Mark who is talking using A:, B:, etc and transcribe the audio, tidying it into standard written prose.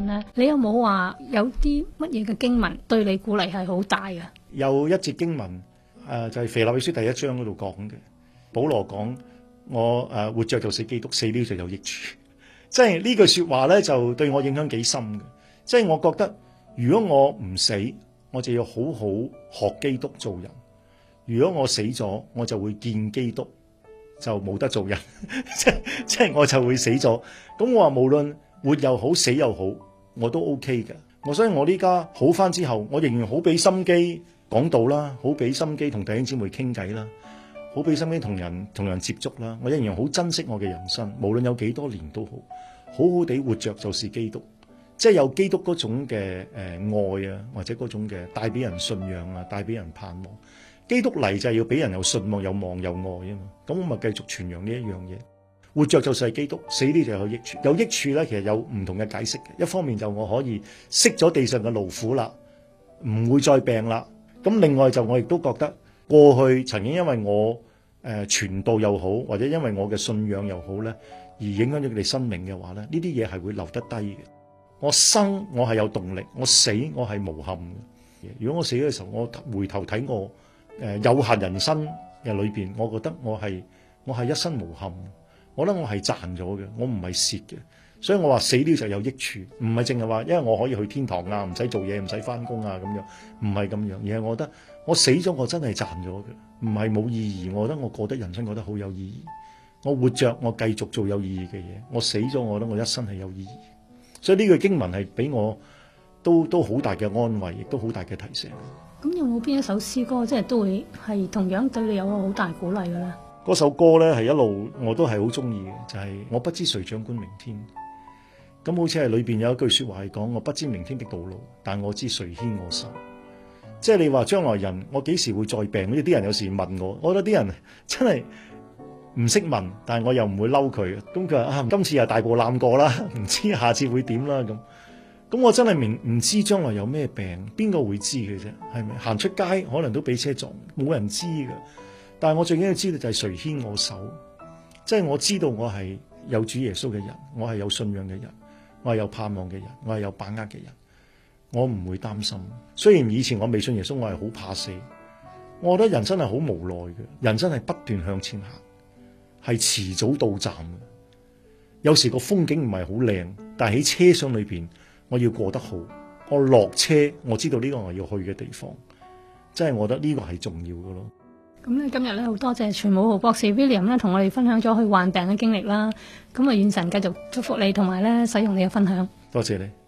A: 人咧，你有冇話有啲乜嘢嘅經文對你鼓勵係好大嘅？
B: 有一節經文就係腓立比書第1章嗰度講嘅，保羅講我活着就是基督，死了就有益處。即係呢句説話咧，就對我影響幾深嘅。即係我覺得，如果我唔死，我就要好好學基督做人；如果我死咗，我就會見基督，就冇得做人。即係我就會死咗。咁我話無論活又好，死又好，我都 OK 嘅。所以我呢家好返之後，我仍然好俾心機講道啦，好俾心機同弟兄姊妹傾偈啦，好俾心機同人接觸啦。我仍然好珍惜我嘅人生，無論有幾多年都好，好好地活着就是基督。即係有基督嗰種嘅愛啊，或者嗰種嘅帶俾人信仰啊，帶俾人盼望。基督嚟就係要俾人有信望、有望、有愛啊嘛。咁我咪繼續傳揚呢一樣嘢。活着就是基督，死呢就有益處。有益處咧，其實有唔同嘅解釋嘅。一方面就我可以息咗地上嘅勞苦啦，唔會再病啦。咁另外就我亦都覺得過去曾經因為我傳道又好，或者因為我嘅信仰又好咧，而影響咗佢哋生命嘅話咧，呢啲嘢係會留得低嘅。我生我係有動力，我死我係無憾嘅。如果我死嘅時候，我回頭睇我有限人生嘅裏邊，我覺得我係一生無憾。我覺得我係賺咗嘅，我唔係蝕嘅。所以我話死了就有益處，唔係淨係話因為我可以去天堂啊，唔使做嘢，唔使翻工啊咁樣，唔係咁樣。而係我覺得我死咗，我真係賺咗嘅，唔係冇意義。我覺得我過得人生覺得好有意義。我活着，我繼續做有意義嘅嘢。我死咗，我覺得我一生係有意義。所以呢句經文係俾我都好大嘅安慰，亦都好大嘅提醒。
A: 咁有冇邊一首詩歌即係都會係同樣對你有個好大鼓勵嘅咧？
B: 嗰首歌咧係一路我都係好中意嘅，就係我不知誰掌管明天。咁好似係裏邊有一句說話係講我不知明天的道路，但我知誰牽我手。即係你話將來人我幾時會再病？呢啲人有時問我，我覺得啲人真係唔識問，但係我又唔會嬲佢。咁佢話今次又大步攬過啦，唔知下次會點啦咁。咁我真係唔知將來有咩病，邊個會知嘅啫？係咪行出街可能都俾車撞，冇人知嘅。但係我最緊要知道就係誰牽我手，即係我知道我係有主耶穌嘅人，我係有信仰嘅人，我係有盼望嘅人，我係有把握嘅人，我唔會擔心。雖然以前我未信耶穌，我係好怕死，我覺得人生係好無奈嘅，人生係不斷向前行，係遲早到站嘅。有時個風景唔係好靚，但係喺車廂裏邊，我要過得好。我落車，我知道呢個我要去嘅地方，即係我覺得呢個係重要嘅咯。
A: 咁咧今日咧好多謝傳武豪博士 William 咧同我哋分享咗佢患病嘅經歷啦。咁啊願神繼續祝福你同埋咧使用你嘅分享。
B: 多謝你。